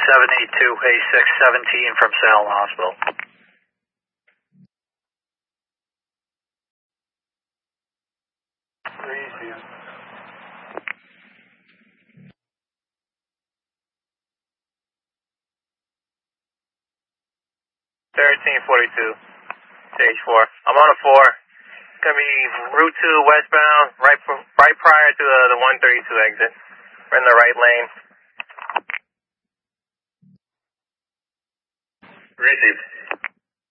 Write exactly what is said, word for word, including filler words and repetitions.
seven eight two, A six seventeen from Salem Hospital. Receive. thirteen forty-two, stage four. I'm on a four. Gonna be Route two westbound, right right prior to the, the one thirty-two exit. We're in the right lane. Received.